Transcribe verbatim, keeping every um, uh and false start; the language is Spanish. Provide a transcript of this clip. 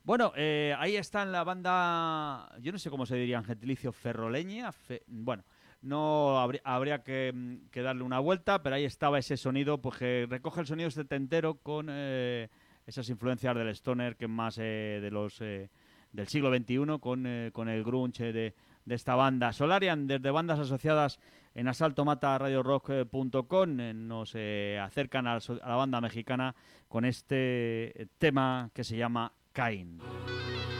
Bueno, eh, ahí está en la banda, yo no sé cómo se diría en gentilicio, ferroleña. Fe- bueno, no habría, habría que, mm, que darle una vuelta, pero ahí estaba ese sonido, pues que recoge el sonido setentero con eh, esas influencias del stoner, que es más eh, de los eh, del siglo veintiuno, con, eh, con el grunge de, de esta banda. Solarian, desde bandas asociadas en asalto mata radio rock punto com, eh, nos eh, acercan a, la so- a la banda mexicana con este eh, tema que se llama Cain.